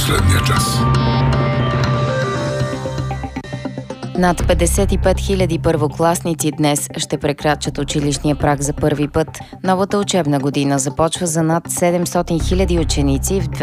последния час. Над 55 000 първокласници днес ще прекрачат училищния праг за първи път. Новата учебна година започва за над 700 000 ученици в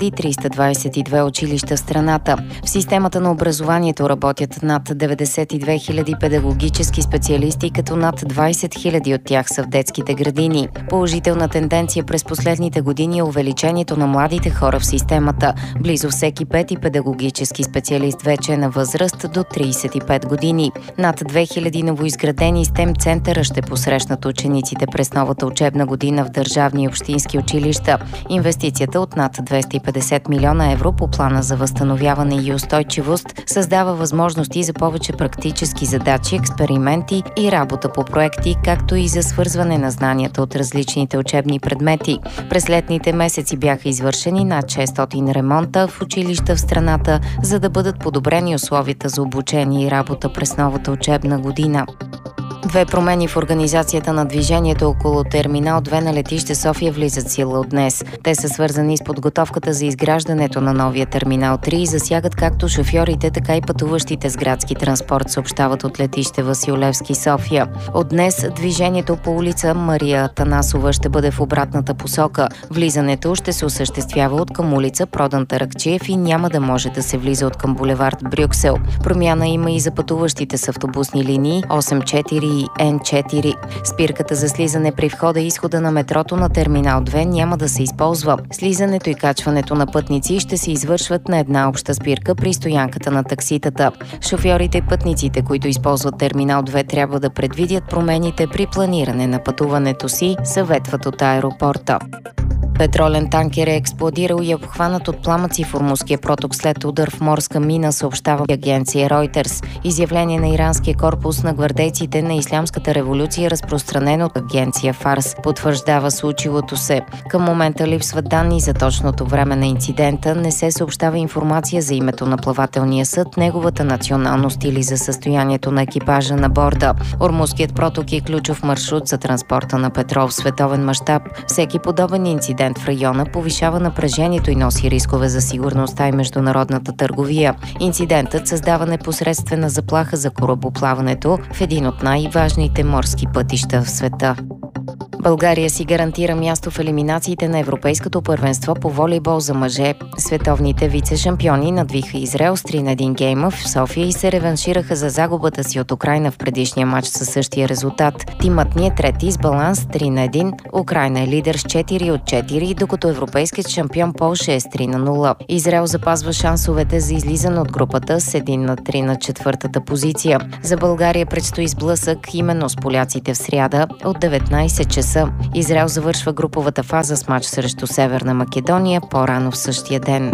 2322 училища в страната. В системата на образованието работят над 92 000 педагогически специалисти, като над 20 000 от тях са в детските градини. Положителна тенденция през последните години е увеличението на младите хора в системата. Близо всеки пети педагогически специалист вече е на възраст до 35 години. Над 2000 новоизградени STEM центъра ще посрещнат учениците през новата учебна година в държавни и общински училища. Инвестицията от над 250 милиона евро по плана за възстановяване и устойчивост създава възможности за повече практически задачи, експерименти и работа по проекти, както и за свързване на знанията от различните учебни предмети. През летните месеци бяха извършени над 600 ремонта в училища в страната, за да бъдат подобрени условията за обучение и работа през новата учебна година. Две промени в организацията на движението около терминал 2 на летище София влизат в сила от днес. Те са свързани с подготовката за изграждането на новия терминал 3 и засягат както шофьорите, така и пътуващите с градски транспорт, съобщават от летище Васил Левски София. От днес движението по улица Мария Атанасова ще бъде в обратната посока. Влизането ще се осъществява от към улица Продан Таракчиев и няма да може да се влиза от към булевард Брюксел. Промяна има и за пътуващите с автобусни линии 8-4 и Н4. Спирката за слизане при входа и изхода на метрото на терминал 2 няма да се използва. Слизането и качването на пътници ще се извършват на една обща спирка при стоянката на такситата. Шофьорите и пътниците, които използват терминал 2, трябва да предвидят промените при планиране на пътуването си, съветват от аеропорта. Петролен танкер е експлодирал и е обхванат от пламъци в Ормузския проток след удар в морска мина, съобщава агенция Reuters. Изявление на иранския корпус на гвардейците на Ислямската революция, разпространено от агенция Фарс, потвърждава случилото се. Към момента липсват данни за точното време на инцидента, не се съобщава информация за името на плавателния съд, неговата националност или за състоянието на екипажа на борда. Ормузският проток е ключов маршрут за транспорта на петрол в световен мащаб. Всеки подобен инцидент в района повишава напрежението и носи рискове за сигурността и международната търговия. Инцидентът създава непосредствена заплаха за корабоплаването в един от най-важните морски пътища в света. България си гарантира място в елиминациите на Европейското първенство по волейбол за мъже. Световните вице-шампиони надвиха Израел с 3-1 гейма в София и се реваншираха за загубата си от Украйна в предишния матч със същия резултат. Тимът ни е трети с баланс 3-1. Украйна е лидер с 4 от 4, докато европейският шампион Полша е с 3-0. Израел запазва шансовете за излизане от групата с 1-3 на четвъртата позиция. За България предстои сблъсък именно с поляците в сряда от 19 часа. Израел завършва груповата фаза с мач срещу Северна Македония по-рано в същия ден.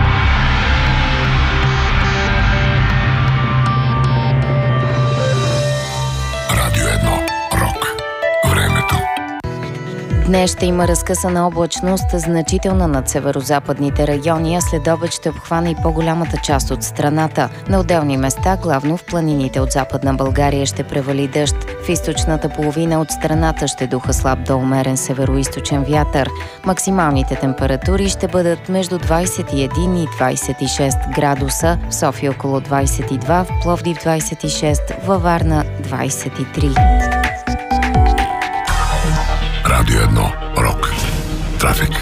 Радио 1. Рок. Времето. Днес ще има разкъсана облачност, значителна над северозападните райони, а след обед ще обхване и по-голямата част от страната. На отделни места, главно в планините от Западна България, ще превали дъжд. В източната половина от страната ще духа слаб до умерен североизточен вятър. Максималните температури ще бъдат между 21 и 26 градуса, в София около 22, в Пловдив 26, във Варна 23. Радио 1. Рок. Трафик.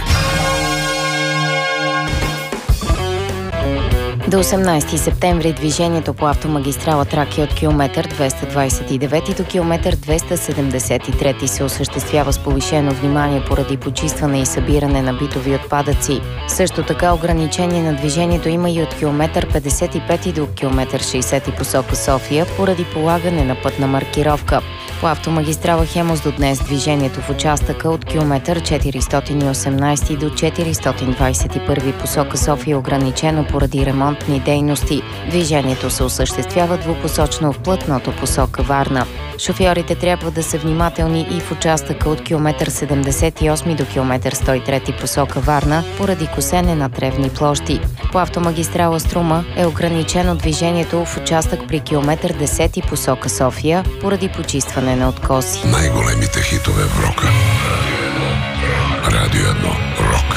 До 18 септември движението по автомагистрала Тракия от километър 229 до километър 273 се осъществява с повишено внимание поради почистване и събиране на битови отпадъци. Също така ограничение на движението има и от километър 55 до километър 60 посока София поради полагане на пътна маркировка. По автомагистрала Хемус до днес движението в участъка от километър 418 до 421 посока София е ограничено поради ремонтни дейности. Движението се осъществява двупосочно в плътното посока Варна. Шофьорите трябва да са внимателни и в участъка от километър 78 до километър 103 посока Варна поради косене на тревни площи. По автомагистрала Струма е ограничено движението в участък при километър 10 посока София поради почистване на откоси. Най-големите хитове в рока. Радио 1. Рок.